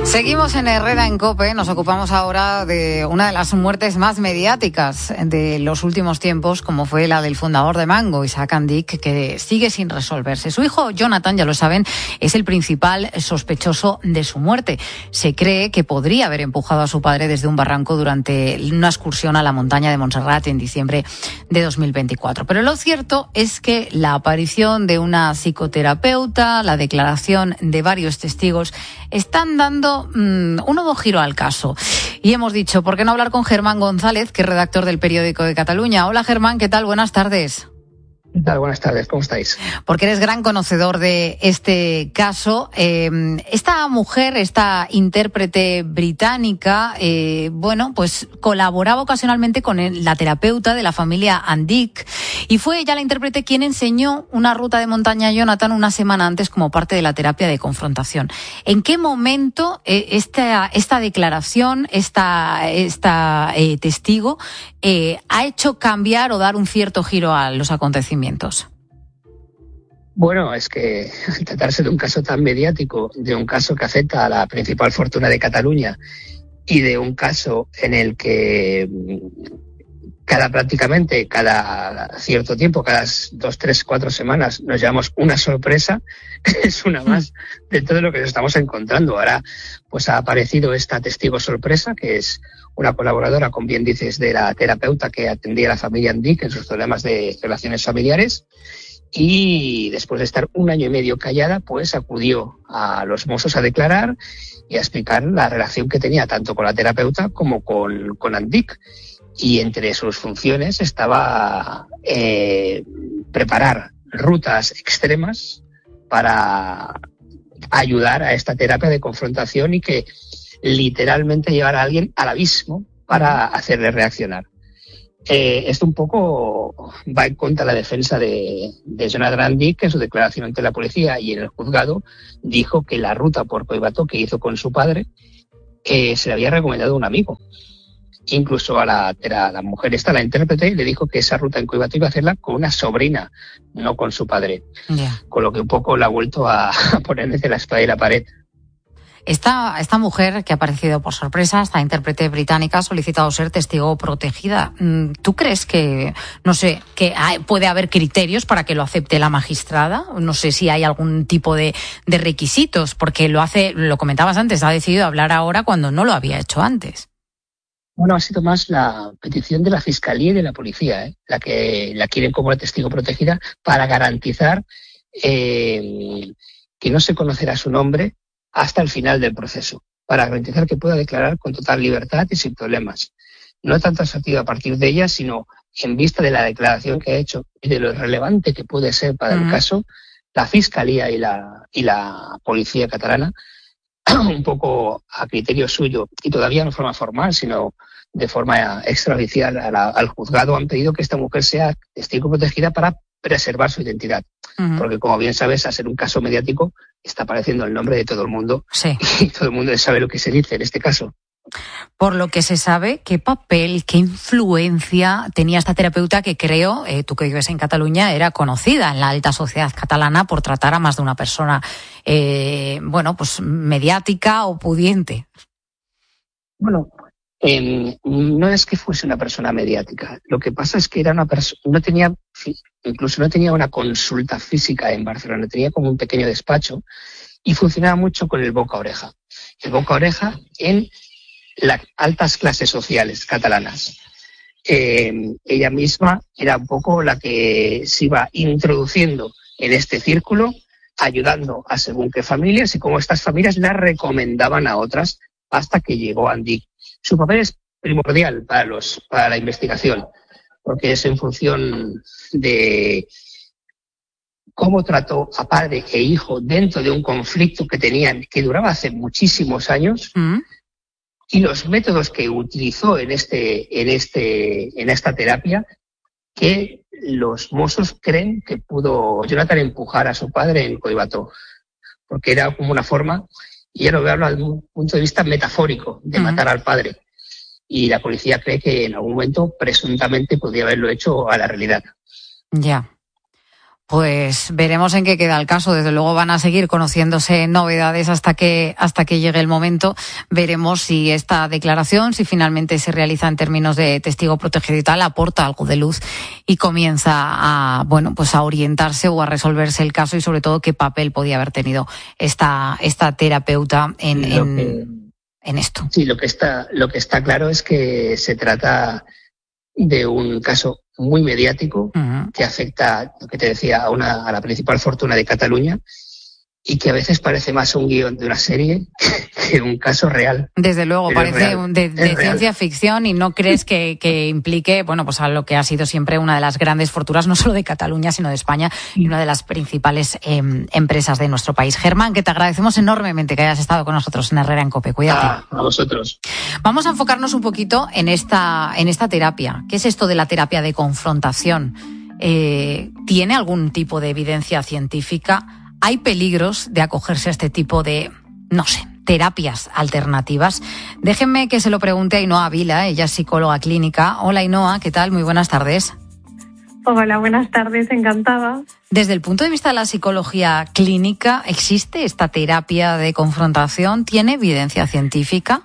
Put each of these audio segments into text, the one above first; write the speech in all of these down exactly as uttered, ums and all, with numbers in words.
Seguimos en Herrera en COPE, nos ocupamos ahora de una de las muertes más mediáticas de los últimos tiempos, como fue la del fundador de Mango, Isaac Andic, que sigue sin resolverse. Su hijo Jonathan, ya lo saben, es el principal sospechoso de su muerte. Se cree que podría haber empujado a su padre desde un barranco durante una excursión a la montaña de Montserrat en diciembre de dos mil veinticuatro. Pero lo cierto es que la aparición de una psicoterapeuta, la declaración de varios testigos, están dando un nuevo giro al caso. Y hemos dicho, ¿por qué no hablar con Germán González, que es redactor del Periódico de Cataluña? Hola Germán, ¿qué tal? Buenas tardes. ¿Qué tal? Buenas tardes, ¿cómo estáis? Porque eres gran conocedor de este caso. Eh, esta mujer, esta intérprete británica, eh, bueno, pues colaboraba ocasionalmente con el, la terapeuta de la familia Andic, y fue ella la intérprete quien enseñó una ruta de montaña a Jonathan una semana antes como parte de la terapia de confrontación. ¿En qué momento eh, esta, esta declaración, esta, esta eh, testigo, eh, ha hecho cambiar o dar un cierto giro a los acontecimientos? Bueno, es que al tratarse de un caso tan mediático, de un caso que afecta a la principal fortuna de Cataluña y de un caso en el que cada prácticamente, cada cierto tiempo, cada dos, tres, cuatro semanas nos llevamos una sorpresa, es una más de todo lo que nos estamos encontrando. Ahora pues ha aparecido esta testigo sorpresa, que es una colaboradora, como bien dices, de la terapeuta que atendía a la familia Andic en sus problemas de relaciones familiares, y después de estar un año y medio callada, pues acudió a los Mossos a declarar y a explicar la relación que tenía tanto con la terapeuta como con, con Andic. Y entre sus funciones estaba eh, preparar rutas extremas para ayudar a esta terapia de confrontación y que literalmente llevar a alguien al abismo para hacerle reaccionar. Eh, esto un poco va en contra de la defensa de, de Jonathan Andic, que en su declaración ante la policía y en el juzgado dijo que la ruta por Collbató que hizo con su padre eh, se le había recomendado a un amigo. Incluso a la, a la mujer esta, la intérprete, le dijo que esa ruta en Collbató iba a hacerla con una sobrina, no con su padre. Yeah. Con lo que un poco la ha vuelto a, a poner desde la espada y la pared. Esta, esta mujer que ha aparecido por sorpresa, esta intérprete británica, ha solicitado ser testigo protegida. ¿Tú crees que, no sé, que hay, puede haber criterios para que lo acepte la magistrada? No sé si hay algún tipo de, de requisitos, porque lo hace, lo comentabas antes, ha decidido hablar ahora cuando no lo había hecho antes. Bueno, ha sido más la petición de la Fiscalía y de la Policía, ¿eh? la que la quieren como testigo protegida para garantizar eh, que no se conocerá su nombre hasta el final del proceso, para garantizar que pueda declarar con total libertad y sin problemas. No tanto sentido a partir de ella, sino en vista de la declaración que ha hecho y de lo relevante que puede ser para uh-huh. el caso, la Fiscalía y la, y la Policía catalana, un poco a criterio suyo, y todavía no de forma formal, sino de forma extraoficial a la, al juzgado, han pedido que esta mujer sea testigo protegida para preservar su identidad. Uh-huh. Porque, como bien sabes, al ser un caso mediático, está apareciendo el nombre de todo el mundo. Sí. Y todo el mundo sabe lo que se dice en este caso. Por lo que se sabe, ¿qué papel, qué influencia tenía esta terapeuta que creo, eh, tú que vives en Cataluña, era conocida en la alta sociedad catalana por tratar a más de una persona, eh, bueno, pues mediática o pudiente? Bueno, eh, no es que fuese una persona mediática. Lo que pasa es que era una persona, no tenía, incluso no tenía una consulta física en Barcelona, tenía como un pequeño despacho y funcionaba mucho con el boca a oreja. El boca a oreja en las altas clases sociales catalanas. Eh, ella misma era un poco la que se iba introduciendo en este círculo, ayudando a según qué familias y cómo estas familias la recomendaban a otras hasta que llegó Andic. Su papel es primordial para, los, para la investigación, porque es en función de cómo trató a padre e hijo dentro de un conflicto que tenían, que duraba hace muchísimos años, ¿Mm? y los métodos que utilizó en este, en este, en esta terapia, que los Mossos creen que pudo Jonathan empujar a su padre en Collbató, porque era como una forma, y ya lo veo desde un punto de vista metafórico, de uh-huh. matar al padre. Y la policía cree que en algún momento presuntamente podría haberlo hecho a la realidad. Ya. Pues veremos en qué queda el caso. Desde luego van a seguir conociéndose novedades hasta que hasta que llegue el momento. Veremos si esta declaración, si finalmente se realiza en términos de testigo protegido y tal, aporta algo de luz y comienza a bueno pues a orientarse o a resolverse el caso, y sobre todo qué papel podía haber tenido esta esta terapeuta en, en, que, en esto. Sí, lo que está lo que está claro es que se trata de un caso muy mediático, uh-huh, que afecta, lo que te decía, a, una, a la principal fortuna de Cataluña, y que a veces parece más un guión de una serie que un caso real. Desde luego, pero parece real, de, de ciencia ficción, y no crees que, que implique, bueno, pues a lo que ha sido siempre una de las grandes fortunas, no solo de Cataluña, sino de España, y una de las principales eh, empresas de nuestro país. Germán, que te agradecemos enormemente que hayas estado con nosotros en Herrera en COPE. Cuídate. Ah, a vosotros. Vamos a enfocarnos un poquito en esta, en esta terapia. ¿Qué es esto de la terapia de confrontación? Eh, ¿Tiene algún tipo de evidencia científica? ¿Hay peligros de acogerse a este tipo de, no sé, terapias alternativas? Déjenme que se lo pregunte a Ainhoa Vila, ella es psicóloga clínica. Hola Ainhoa, ¿qué tal? Muy buenas tardes. Hola, buenas tardes, encantada. Desde el punto de vista de la psicología clínica, ¿existe esta terapia de confrontación? ¿Tiene evidencia científica?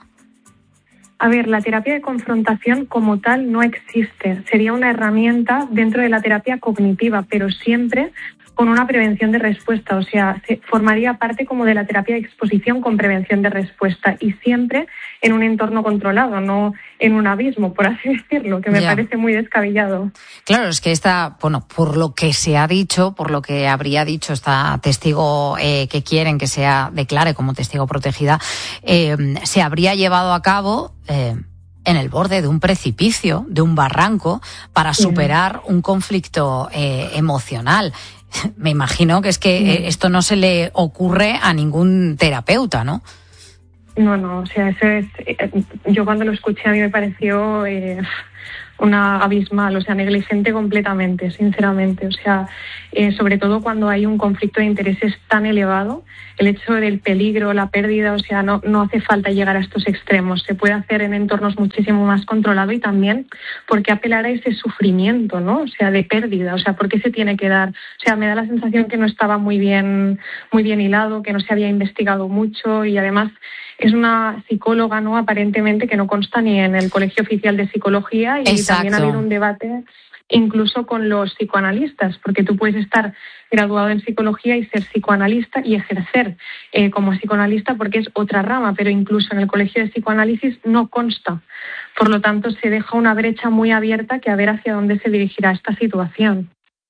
A ver, la terapia de confrontación como tal no existe. Sería una herramienta dentro de la terapia cognitiva, pero siempre con una prevención de respuesta, o sea, se formaría parte como de la terapia de exposición con prevención de respuesta, y siempre en un entorno controlado, no en un abismo, por así decirlo, que me yeah. parece muy descabellado. Claro, es que esta, bueno, por lo que se ha dicho, por lo que habría dicho esta testigo eh, que quieren que sea declare como testigo protegida, eh, se habría llevado a cabo eh, en el borde de un precipicio, de un barranco, para superar un conflicto eh, emocional. Me imagino que es que eh, esto no se le ocurre a ningún terapeuta, ¿no? No, no, o sea, eso es. Eh, yo cuando lo escuché a mí me pareció eh, una abismal, o sea, negligente completamente, sinceramente. O sea, eh, sobre todo cuando hay un conflicto de intereses tan elevado, el hecho del peligro, la pérdida, o sea, no, no hace falta llegar a estos extremos. Se puede hacer en entornos muchísimo más controlados, y también porque apelar a ese sufrimiento, ¿no? O sea, de pérdida, o sea, ¿por qué se tiene que dar? O sea, me da la sensación que no estaba muy bien, muy bien hilado, que no se había investigado mucho, y además es una psicóloga, ¿no? Aparentemente que no consta ni en el Colegio Oficial de Psicología, y Exacto. También ha habido un debate incluso con los psicoanalistas, porque tú puedes estar graduado en psicología y ser psicoanalista y ejercer eh, como psicoanalista, porque es otra rama, pero incluso en el Colegio de Psicoanálisis no consta. Por lo tanto, se deja una brecha muy abierta que a ver hacia dónde se dirigirá esta situación.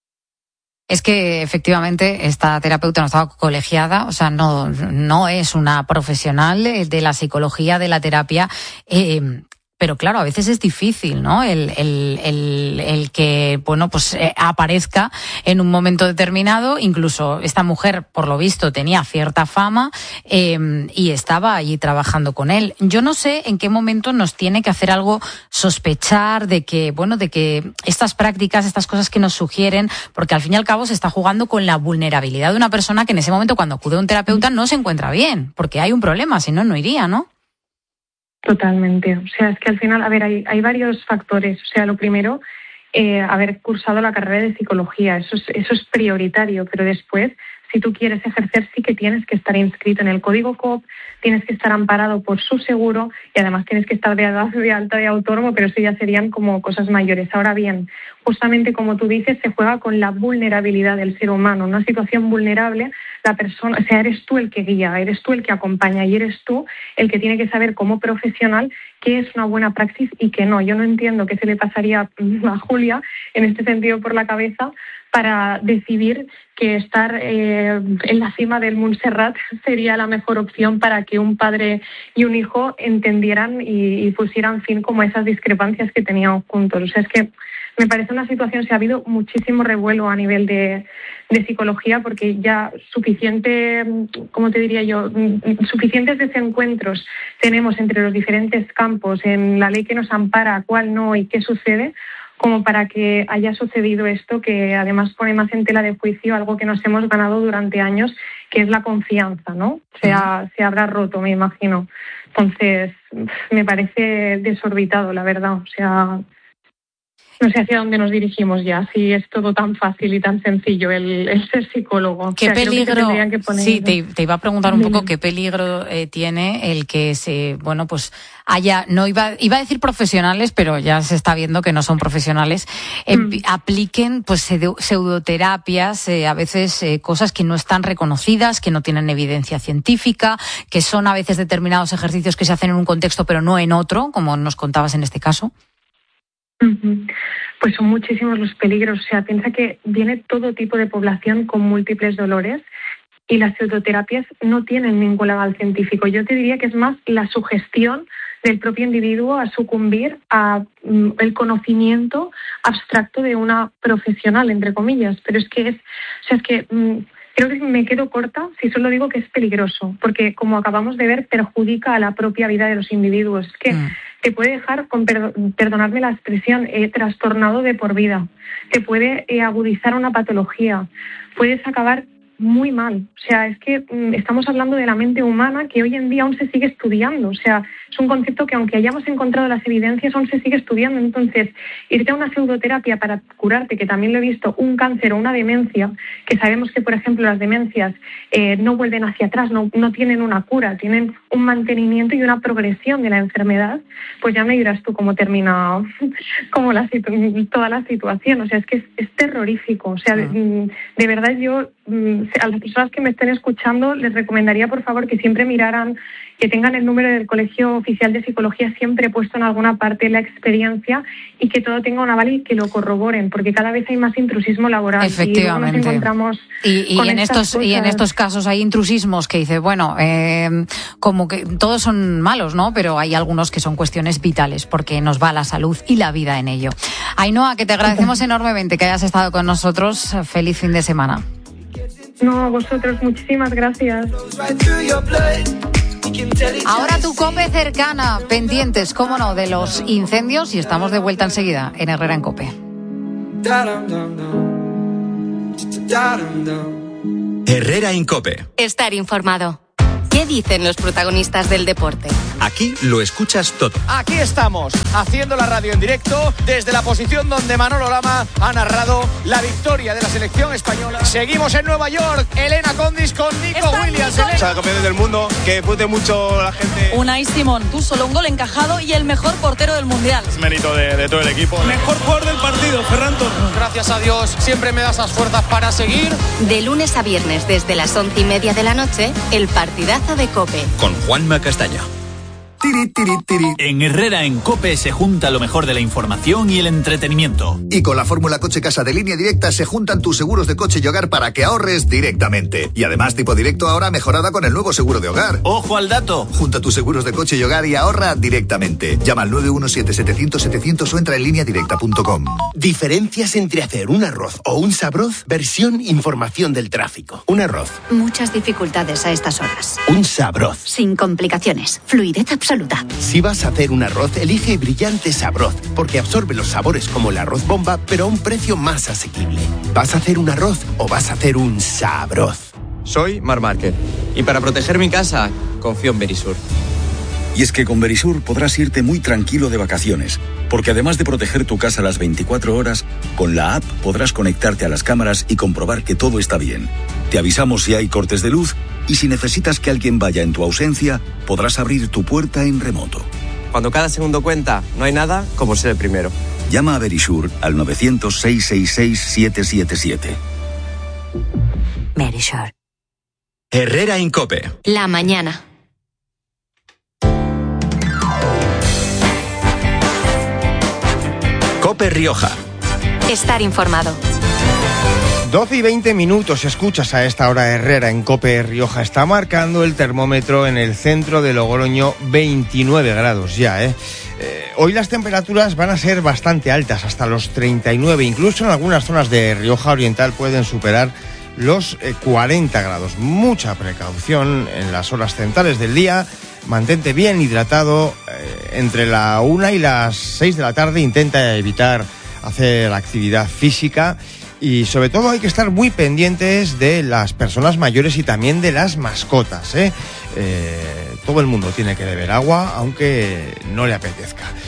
Es que efectivamente esta terapeuta no estaba colegiada, o sea, no, no es una profesional de la psicología, de la terapia. Eh, Pero claro, a veces es difícil, ¿no? El, el, el, el que, bueno, pues eh, aparezca en un momento determinado. Incluso esta mujer, por lo visto, tenía cierta fama eh, y estaba allí trabajando con él. Yo no sé en qué momento nos tiene que hacer algo sospechar de que, bueno, de que estas prácticas, estas cosas que nos sugieren, porque al fin y al cabo se está jugando con la vulnerabilidad de una persona que en ese momento, cuando acude a un terapeuta, no se encuentra bien, porque hay un problema, si no, no iría, ¿no? Totalmente. O sea, es que al final, a ver, hay, hay varios factores. O sea, lo primero, eh, haber cursado la carrera de psicología, eso es, eso es prioritario, pero después, si tú quieres ejercer, sí que tienes que estar inscrito en el Código C O P, tienes que estar amparado por su seguro, y además tienes que estar de, de alta de autónomo, pero eso ya serían como cosas mayores. Ahora bien, justamente como tú dices, se juega con la vulnerabilidad del ser humano. Una situación vulnerable, la persona, o sea, eres tú el que guía, eres tú el que acompaña, y eres tú el que tiene que saber como profesional qué es una buena praxis y qué no. Yo no entiendo qué se le pasaría a Julia en este sentido por la cabeza para decidir que estar eh, en la cima del Montserrat sería la mejor opción para que un padre y un hijo entendieran y, y pusieran fin como a esas discrepancias que tenían juntos. O sea, es que me parece una situación, se ha habido muchísimo revuelo a nivel de, de psicología, porque ya suficiente, ¿cómo te diría yo? Suficientes desencuentros tenemos entre los diferentes campos en la ley que nos ampara, cuál no y qué sucede, como para que haya sucedido esto, que además pone más en tela de juicio algo que nos hemos ganado durante años, que es la confianza, ¿no? Se, ha, se habrá roto, me imagino. Entonces, me parece desorbitado, la verdad. O sea... No sé hacia dónde nos dirigimos ya, si es todo tan fácil y tan sencillo el, el ser psicólogo. ¿Qué o sea, peligro? Que que poner... Sí, te, te iba a preguntar un poco qué peligro eh, tiene el que se, bueno, pues haya, no iba, iba a decir profesionales, pero ya se está viendo que no son profesionales, eh, mm. apliquen pues pseudoterapias, eh, a veces eh, cosas que no están reconocidas, que no tienen evidencia científica, que son a veces determinados ejercicios que se hacen en un contexto pero no en otro, como nos contabas en este caso. Pues son muchísimos los peligros. O sea, piensa que viene todo tipo de población con múltiples dolores y las pseudoterapias no tienen ningún aval científico. Yo te diría que es más la sugestión del propio individuo a sucumbir a mm, el conocimiento abstracto de una profesional, entre comillas. Pero es que es, o sea, es que mm, creo que me quedo corta si solo digo que es peligroso, porque como acabamos de ver, perjudica a la propia vida de los individuos. Es que mm. te puede dejar, con perdonadme la expresión, eh, trastornado de por vida. Te puede eh, agudizar una patología. Puedes acabar muy mal. O sea, es que mm, estamos hablando de la mente humana que hoy en día aún se sigue estudiando. O sea, es un concepto que aunque hayamos encontrado las evidencias, aún se sigue estudiando. Entonces, irte a una pseudoterapia para curarte, que también lo he visto, un cáncer o una demencia, que sabemos que, por ejemplo, las demencias eh, no vuelven hacia atrás, no, no tienen una cura, tienen un mantenimiento y una progresión de la enfermedad, pues ya me dirás tú cómo termina cómo la, toda la situación. O sea, es que es, es terrorífico. O sea, de, de verdad yo a las personas que me estén escuchando les recomendaría, por favor, que siempre miraran, que tengan el número del Colegio Oficial de Psicología siempre puesto en alguna parte la experiencia y que todo tenga un aval y que lo corroboren, porque cada vez hay más intrusismo laboral. Efectivamente. Y nos encontramos y, y, en estos, cosas. y en estos casos hay intrusismos que dice, bueno, eh, como que todos son malos, ¿no? Pero hay algunos que son cuestiones vitales porque nos va la salud y la vida en ello. Ainhoa, que te agradecemos enormemente que hayas estado con nosotros. Feliz fin de semana. No, a vosotros, muchísimas gracias. Ahora tu COPE cercana, pendientes, cómo no, de los incendios y estamos de vuelta enseguida en Herrera en COPE. Herrera en COPE. Estar informado. ¿Qué dicen los protagonistas del deporte? Aquí lo escuchas todo. Aquí estamos, haciendo la radio en directo desde la posición donde Manolo Lama ha narrado la victoria de la selección española. Seguimos en Nueva York, Elena Condis con Nico Está Williams. O sea, campeones del mundo, que disfrute mucho la gente. Unai Simón, tú solo un gol encajado y el mejor portero del Mundial. Es mérito de, de todo el equipo. Mejor jugador del partido, Ferran Torres. Gracias a Dios, siempre me da esas fuerzas para seguir. De lunes a viernes, desde las once y media de la noche, el partidazo de COPE. Con Juanma Castaño. Tiri, tiri, tiri. En Herrera en COPE se junta lo mejor de la información y el entretenimiento. Y con la fórmula Coche Casa de Línea Directa se juntan tus seguros de coche y hogar para que ahorres directamente. Y además tipo directo ahora mejorada con el nuevo seguro de hogar. ¡Ojo al dato! Junta tus seguros de coche y hogar y ahorra directamente. Llama al nueve uno siete, setecientos, setecientos o entra en línea directa punto com. Diferencias entre hacer un arroz o un sabroz. Versión información del tráfico. Un arroz. Muchas dificultades a estas horas. Un sabroz. Sin complicaciones. Fluidez absoluta. Si vas a hacer un arroz, elige Brillante Sabroz, porque absorbe los sabores como el arroz bomba, pero a un precio más asequible. ¿Vas a hacer un arroz o vas a hacer un sabroz? Soy Marc Márquez y para proteger mi casa, confío en Verisur. Y es que con Verisur podrás irte muy tranquilo de vacaciones, porque además de proteger tu casa las veinticuatro horas, con la app podrás conectarte a las cámaras y comprobar que todo está bien. Te avisamos si hay cortes de luz y si necesitas que alguien vaya en tu ausencia, podrás abrir tu puerta en remoto. Cuando cada segundo cuenta, no hay nada como ser el primero. Llama a Verisur al novecientos, seiscientos sesenta y seis, setecientos setenta y siete. Verisur. Herrera en COPE. La mañana. COPE Rioja. Estar informado. doce y veinte minutos escuchas a esta hora Herrera en COPE Rioja. Está marcando el termómetro en el centro de Logroño veintinueve grados ya, ¿eh? Eh, hoy las temperaturas van a ser bastante altas, hasta los treinta y nueve. Incluso en algunas zonas de Rioja Oriental pueden superar los eh, cuarenta grados. Mucha precaución en las horas centrales del día. Mantente bien hidratado. Eh, entre la una y las seis de la tarde intenta evitar hacer actividad física. Y sobre todo hay que estar muy pendientes de las personas mayores y también de las mascotas, ¿eh? Eh, todo el mundo tiene que beber agua, aunque no le apetezca.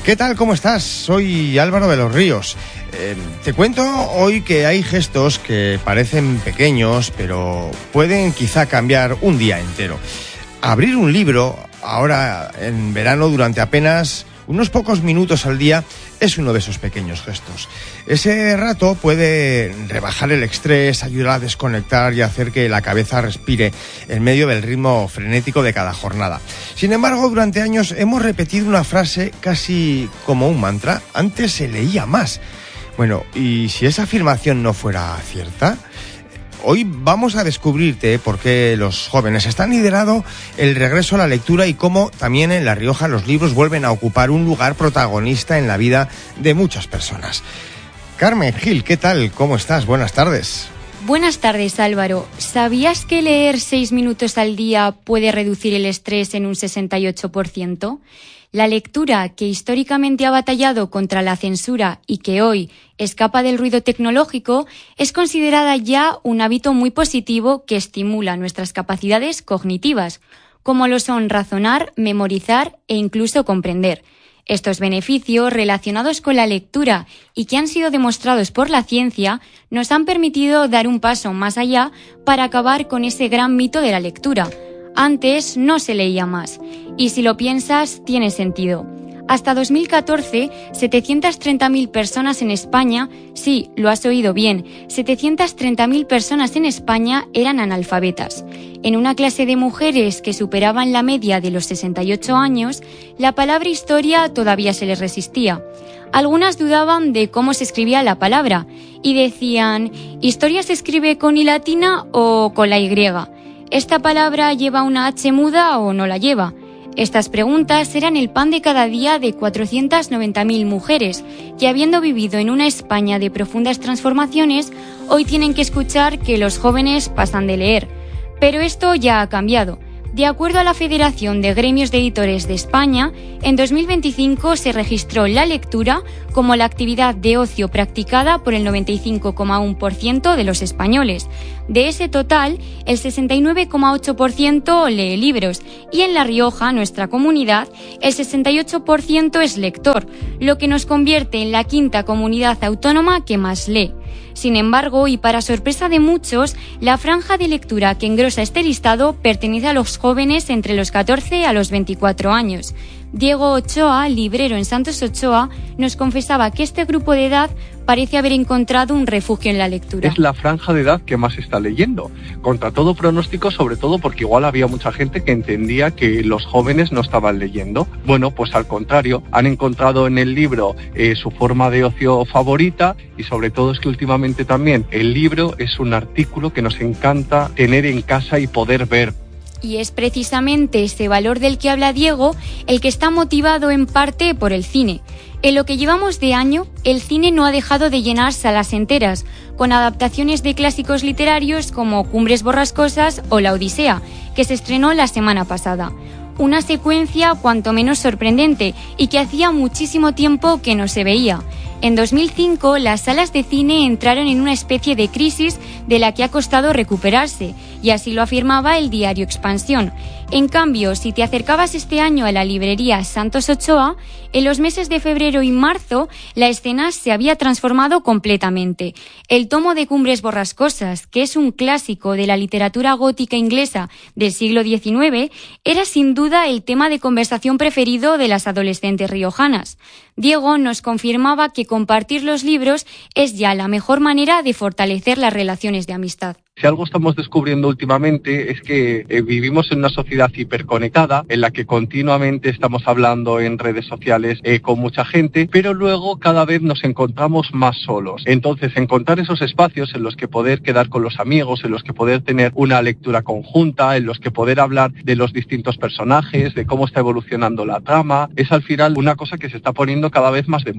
¿Qué tal? ¿Cómo estás? Soy Álvaro de los Ríos. Eh, te cuento hoy que hay gestos que parecen pequeños, pero pueden quizá cambiar un día entero. Abrir un libro, ahora en verano, durante apenas unos pocos minutos al día, es uno de esos pequeños gestos. Ese rato puede rebajar el estrés, ayudar a desconectar y hacer que la cabeza respire en medio del ritmo frenético de cada jornada. Sin embargo, durante años hemos repetido una frase casi como un mantra. Antes se leía más. Bueno, ¿y si esa afirmación no fuera cierta? Hoy vamos a descubrirte por qué los jóvenes están liderando el regreso a la lectura y cómo también en La Rioja los libros vuelven a ocupar un lugar protagonista en la vida de muchas personas. Carmen Gil, ¿qué tal? ¿Cómo estás? Buenas tardes. Buenas tardes, Álvaro. ¿Sabías que leer seis minutos al día puede reducir el estrés en un sesenta y ocho por ciento? La lectura, que históricamente ha batallado contra la censura y que hoy escapa del ruido tecnológico, es considerada ya un hábito muy positivo que estimula nuestras capacidades cognitivas, como lo son razonar, memorizar e incluso comprender. Estos beneficios relacionados con la lectura y que han sido demostrados por la ciencia nos han permitido dar un paso más allá para acabar con ese gran mito de la lectura. Antes no se leía más, y si lo piensas, tiene sentido. Hasta dos mil catorce, setecientas treinta mil personas en España, sí, lo has oído bien, setecientas treinta mil personas en España eran analfabetas. En una clase de mujeres que superaban la media de los sesenta y ocho años, la palabra historia todavía se les resistía. Algunas dudaban de cómo se escribía la palabra y decían, ¿historia se escribe con I latina o con la Y? ¿Esta palabra lleva una H muda o no la lleva? Estas preguntas eran el pan de cada día de cuatrocientas noventa mil mujeres que, habiendo vivido en una España de profundas transformaciones, hoy tienen que escuchar que los jóvenes pasan de leer. Pero esto ya ha cambiado. De acuerdo a la Federación de Gremios de Editores de España, en dos mil veinticinco se registró la lectura como la actividad de ocio practicada por el noventa y cinco coma uno por ciento de los españoles. De ese total, el sesenta y nueve coma ocho por ciento lee libros y en La Rioja, nuestra comunidad, el sesenta y ocho por ciento es lector, lo que nos convierte en la quinta comunidad autónoma que más lee. Sin embargo, y para sorpresa de muchos, la franja de lectura que engrosa este listado pertenece a los jóvenes entre los catorce a los veinticuatro años. Diego Ochoa, librero en Santos Ochoa, nos confesaba que este grupo de edad parece haber encontrado un refugio en la lectura. Es la franja de edad que más está leyendo, contra todo pronóstico, sobre todo porque igual había mucha gente que entendía que los jóvenes no estaban leyendo. Bueno, pues al contrario, han encontrado en el libro eh, su forma de ocio favorita y sobre todo es que últimamente también el libro es un artículo que nos encanta tener en casa y poder ver. Y es precisamente ese valor del que habla Diego el que está motivado en parte por el cine. En lo que llevamos de año, el cine no ha dejado de llenar salas enteras, con adaptaciones de clásicos literarios como Cumbres Borrascosas o La Odisea, que se estrenó la semana pasada. Una secuencia cuanto menos sorprendente y que hacía muchísimo tiempo que no se veía. En dos mil cinco, las salas de cine entraron en una especie de crisis de la que ha costado recuperarse, y así lo afirmaba el diario Expansión. En cambio, si te acercabas este año a la librería Santos Ochoa, en los meses de febrero y marzo, la escena se había transformado completamente. El tomo de Cumbres Borrascosas, que es un clásico de la literatura gótica inglesa del siglo diecinueve, era sin duda el tema de conversación preferido de las adolescentes riojanas. Diego nos confirmaba que compartir los libros es ya la mejor manera de fortalecer las relaciones de amistad. Si algo estamos descubriendo últimamente es que eh, vivimos en una sociedad hiperconectada en la que continuamente estamos hablando en redes sociales eh, con mucha gente, pero luego cada vez nos encontramos más solos. Entonces, encontrar esos espacios en los que poder quedar con los amigos, en los que poder tener una lectura conjunta, en los que poder hablar de los distintos personajes, de cómo está evolucionando la trama, es al final una cosa que se está poniendo cada vez más de moda.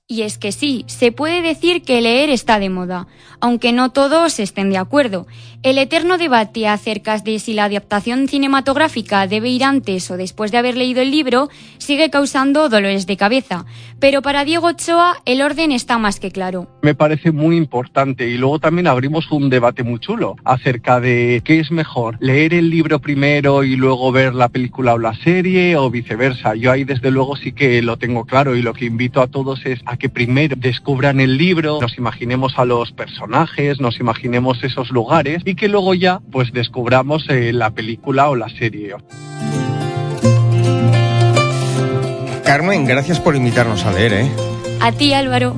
Y es que sí, se puede decir que leer está de moda, aunque no todos estén de acuerdo. El eterno debate acerca de si la adaptación cinematográfica debe ir antes o después de haber leído el libro sigue causando dolores de cabeza. Pero para Diego Ochoa el orden está más que claro. Me parece muy importante, y luego también abrimos un debate muy chulo acerca de qué es mejor, leer el libro primero y luego ver la película o la serie, o viceversa. Yo ahí desde luego sí que lo tengo claro, y lo que invito a todos es a que primero descubran el libro, nos imaginemos a los personajes, nos imaginemos esos lugares, y que luego ya pues descubramos eh, la película o la serie. Carmen, gracias por invitarnos a leer, ¿eh? A ti, Álvaro.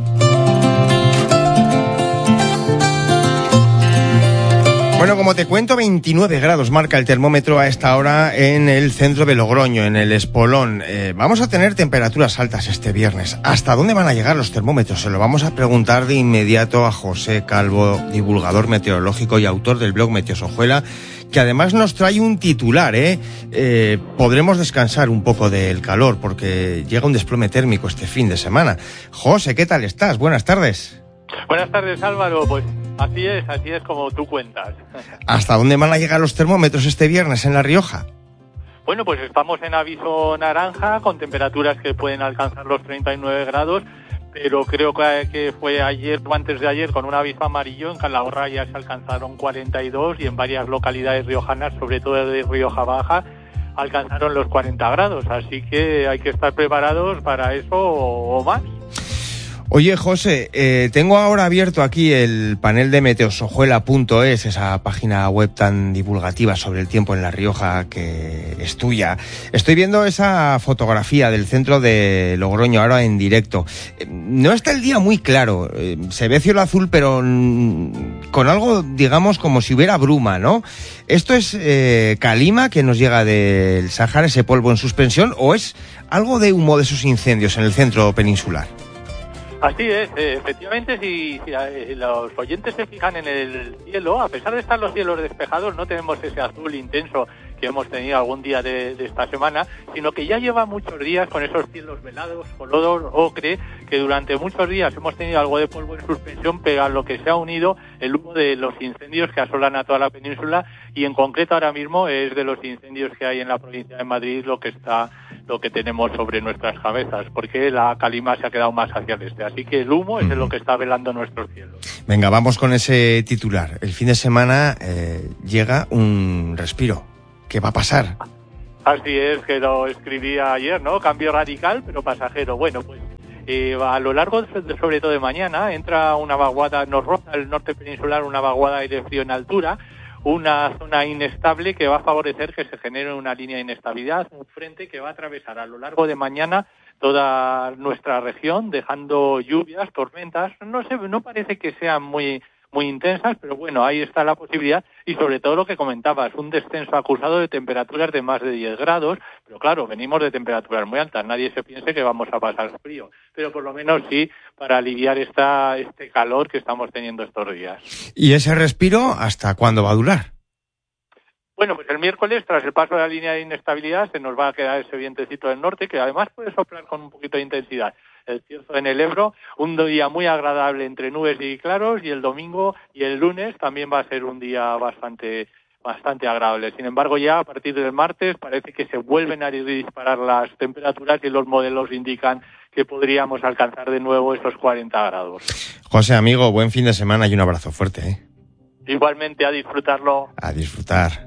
Bueno, como te cuento, veintinueve grados marca el termómetro a esta hora en el centro de Logroño, en el Espolón. Eh, vamos a tener temperaturas altas este viernes. ¿Hasta dónde van a llegar los termómetros? Se lo vamos a preguntar de inmediato a José Calvo, divulgador meteorológico y autor del blog Meteosojuela, que además nos trae un titular, ¿eh? eh podremos descansar un poco del calor porque llega un desplome térmico este fin de semana. José, ¿qué tal estás? Buenas tardes. Buenas tardes, Álvaro. Pues así es, así es como tú cuentas. ¿Hasta dónde van a llegar los termómetros este viernes en La Rioja? Bueno, pues estamos en aviso naranja, con temperaturas que pueden alcanzar los treinta y nueve grados, pero creo que fue ayer o antes de ayer con un aviso amarillo. En Calahorra ya se alcanzaron cuarenta y dos, y en varias localidades riojanas, sobre todo de Rioja Baja, alcanzaron los cuarenta grados. Así que hay que estar preparados para eso o, o más. Oye, José, eh, tengo ahora abierto aquí el panel de meteosojuela punto es, esa página web tan divulgativa sobre el tiempo en La Rioja que es tuya. Estoy viendo esa fotografía del centro de Logroño ahora en directo. No está el día muy claro, eh, se ve cielo azul, pero mm, con algo, digamos, como si hubiera bruma, ¿no? ¿Esto es eh, calima que nos llega del Sáhara, ese polvo en suspensión, o es algo de humo de esos incendios en el centro peninsular? Así es, eh, efectivamente, si, si eh, los oyentes se fijan en el cielo, a pesar de estar los cielos despejados, no tenemos ese azul intenso que hemos tenido algún día de, de esta semana, sino que ya lleva muchos días con esos cielos velados, color ocre, que durante muchos días hemos tenido algo de polvo en suspensión, pero a lo que se ha unido el humo de los incendios que asolan a toda la península, y en concreto ahora mismo es de los incendios que hay en la provincia de Madrid lo que está, lo que tenemos sobre nuestras cabezas, porque la calima se ha quedado más hacia el este, así que el humo es lo que está velando nuestros cielos. Venga, vamos con ese titular. El fin de semana eh, llega un respiro. ¿Qué va a pasar? Así es, que lo escribía ayer, ¿no? Cambio radical, pero pasajero. Bueno, pues eh, a lo largo, de, sobre todo de mañana, entra una vaguada, nos roza el norte peninsular una vaguada de aire frío en altura, una zona inestable que va a favorecer que se genere una línea de inestabilidad, un frente que va a atravesar a lo largo de mañana toda nuestra región, dejando lluvias, tormentas. No sé, no parece que sean muy muy intensas, pero bueno, ahí está la posibilidad, y sobre todo lo que comentabas, un descenso acusado de temperaturas de más de diez grados, pero claro, venimos de temperaturas muy altas, nadie se piense que vamos a pasar frío, pero por lo menos sí para aliviar esta este calor que estamos teniendo estos días. ¿Y ese respiro hasta cuándo va a durar? Bueno, pues el miércoles, tras el paso de la línea de inestabilidad, se nos va a quedar ese vientecito del norte, que además puede soplar con un poquito de intensidad. El cierzo en el Ebro, un día muy agradable entre nubes y claros, y el domingo y el lunes también va a ser un día bastante bastante agradable. Sin embargo, ya a partir del martes parece que se vuelven a disparar las temperaturas y los modelos indican que podríamos alcanzar de nuevo esos cuarenta grados. José, amigo, buen fin de semana y un abrazo fuerte, ¿eh? Igualmente, a disfrutarlo. A disfrutar.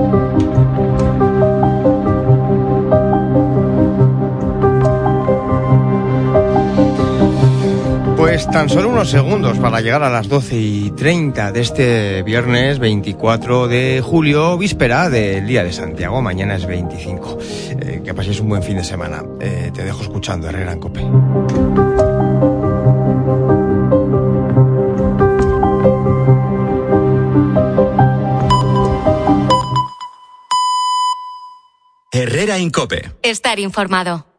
Pues tan solo unos segundos para llegar a las doce y treinta de este viernes veinticuatro de julio, víspera del Día de Santiago. Mañana es veinticinco. Eh, que paséis un buen fin de semana. Eh, te dejo escuchando Herrera en COPE. Herrera en COPE. Estar informado.